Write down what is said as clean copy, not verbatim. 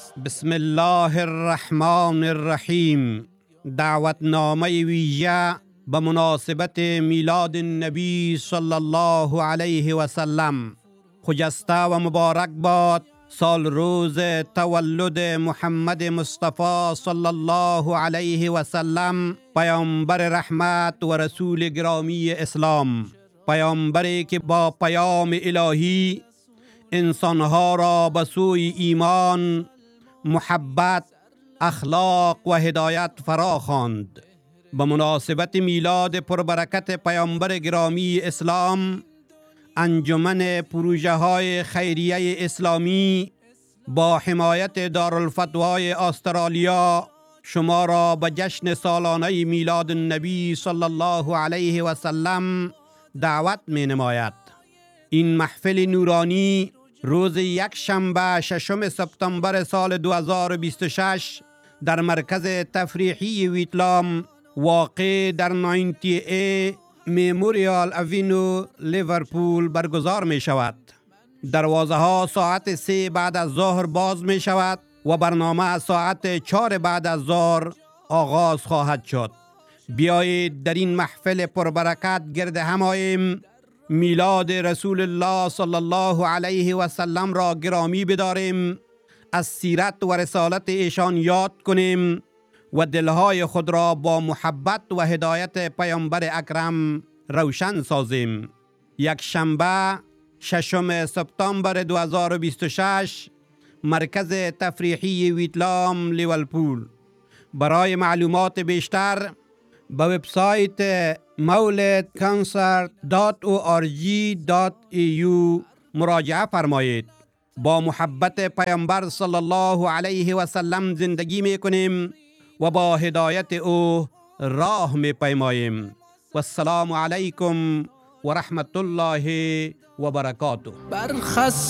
بسم الله الرحمن الرحیم. دعوتنامه ویژه به مناسبت میلاد النبی صلی الله علیه و سلم. خجسته و مبارک باد سال روز تولد محمد مصطفی صلی الله علیه و سلم، پیامبر رحمت و رسول گرامی اسلام. پیامبری که با پیام الهی انسانها را به سوی ایمان، محبت، اخلاق و هدایت فرا خواند. به مناسبت میلاد پربرکت پیامبر گرامی اسلام، انجمن پروژه های خیریه اسلامی با حمایت دارالفتوای استرالیا شما را به جشن سالانه میلاد النبی صلی الله علیه و سلم دعوت می نماید. این محفل نورانی روز یک شنبه 6 سپتامبر سال 2026 در مرکز تفریحی ویتلام واقع در 90A میموریال اوینو لیورپول برگزار می شود. دروازه ها ساعت 3 بعد از ظهر باز می شود و برنامه ساعت 4 بعد از ظهر آغاز خواهد شد. بیایید در این محفل پربرکت گرد هم آییم، میلاد رسول الله صلی الله علیه و سلم را گرامی بداریم، از سیرت و رسالت ایشان یاد کنیم و دلهای خود را با محبت و هدایت پیامبر اکرم روشن سازیم. یک شنبه 6 سپتامبر 2026 مرکز تفریحی ویتلام لیورپول. برای معلومات بیشتر به وبسایت mauledconcert.org.au مراجعه فرمایید. با محبت پیامبر صلی الله علیه و سلم زندگی می کنیم و با هدایت او راه می پیماییم. و السلام علیکم و رحمت الله و برکاته.